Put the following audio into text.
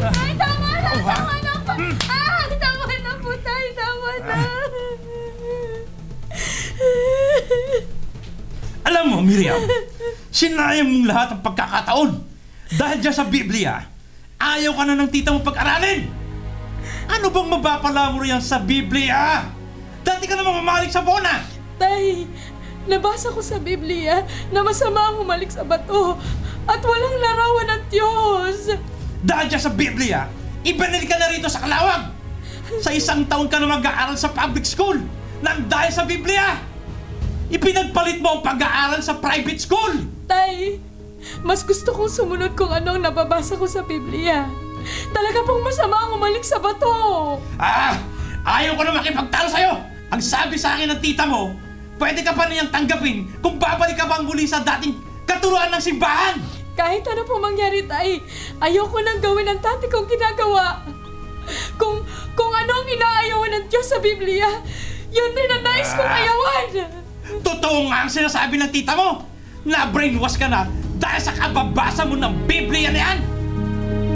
Tay, tama na! Oh, ha? Tama na po! Tama na po, Tay! Tama na! Alam mo, Miriam, sinayang mong lahat ang pagkakataon. Dahil dyan sa Biblia, ayaw ka na ng tita mo pag-aralin. Ano bang mapapala mo riyan sa Biblia? Dati ka namang mamalik sa bona. Tay, nabasa ko sa Biblia na masama ang humalik sa bato at walang larawan ng Diyos. Dahil dyan sa Biblia, ibinili ka na rito sa Kalawag. Sa 1 taon ka na mag-aaral sa public school nang dahil sa Biblia. Ipinagpalit mo ang pag-aaral sa private school. Tay, mas gusto kong sumunod kung ano ang nababasa ko sa Biblia. Talaga pong masama ang humalik sa bato. Ayaw ko na makipagtalo sa'yo. Ang sabi sa akin ng tita mo, pwede ka pa niyang tanggapin kung babalik ka bang muli sa dating katuruan ng simbahan. Kahit ano po mangyari, Tay, ayoko nang gawin ang dati kong ginagawa. Kung ano ang inaayawan ng Diyos sa Biblia, yun din ang nais kong ayawan. Totoo nga ang sinasabi ng tita mo na brainwash ka na dahil sa kababasa mo ng Biblia na yan.